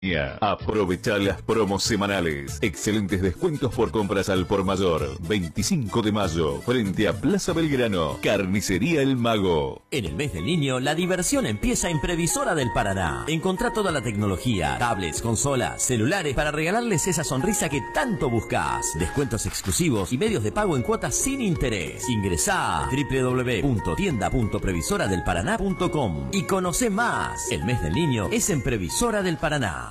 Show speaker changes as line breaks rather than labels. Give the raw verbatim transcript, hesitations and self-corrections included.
Aprovecha las promos semanales. Excelentes descuentos por compras al por mayor. veinticinco de mayo, frente a Plaza Belgrano. Carnicería El Mago.
En el mes del niño, la diversión empieza en Previsora del Paraná. Encontrá toda la tecnología, tablets, consolas, celulares para regalarles esa sonrisa que tanto buscas. Descuentos exclusivos y medios de pago en cuotas sin interés. Ingresá a doble u doble u doble u punto tienda punto previsora del paraná punto com y conocé más. El mes del niño es en Previsora del Paraná.